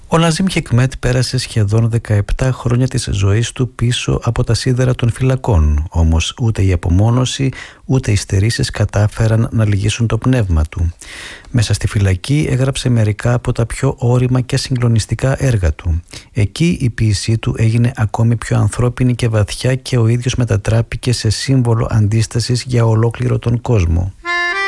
Ο Ναζίμ Χικμέτ πέρασε σχεδόν 17 χρόνια της ζωής του πίσω από τα σίδερα των φυλακών, όμως ούτε η απομόνωση ούτε οι στερήσεις κατάφεραν να λυγίσουν το πνεύμα του. Μέσα στη φυλακή έγραψε μερικά από τα πιο ώριμα και συγκλονιστικά έργα του. Εκεί η ποίησή του έγινε ακόμη πιο ανθρώπινη και βαθιά και ο ίδιος μετατράπηκε σε σύμβολο αντίστασης για ολόκληρο τον κόσμο.